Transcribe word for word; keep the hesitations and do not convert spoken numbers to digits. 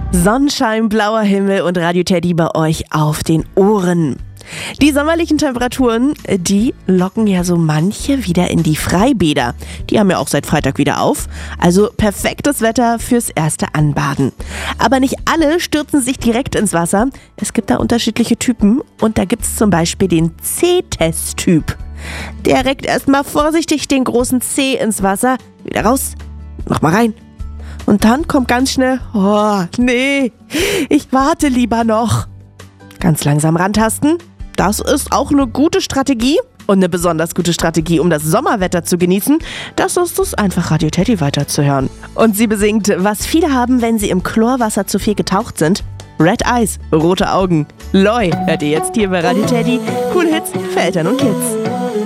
Sonnenschein, blauer Himmel und Radio Teddy bei euch auf den Ohren. Die sommerlichen Temperaturen, die locken ja so manche wieder in die Freibäder. Die haben ja auch seit Freitag wieder auf. Also perfektes Wetter fürs erste Anbaden. Aber nicht alle stürzen sich direkt ins Wasser. Es gibt da unterschiedliche Typen und da gibt es zum Beispiel den C-Test-Typ. Der reckt erstmal vorsichtig den großen C ins Wasser, wieder raus, nochmal rein. Und dann kommt ganz schnell, oh nee, ich warte lieber noch. Ganz langsam rantasten, das ist auch eine gute Strategie. Und eine besonders gute Strategie, um das Sommerwetter zu genießen, das ist es, einfach Radio Teddy weiterzuhören. Und sie besingt, was viele haben, wenn sie im Chlorwasser zu viel getaucht sind. Red Eyes, rote Augen. Loi hört ihr jetzt hier bei Radio Teddy. Cool Hits für Eltern und Kids.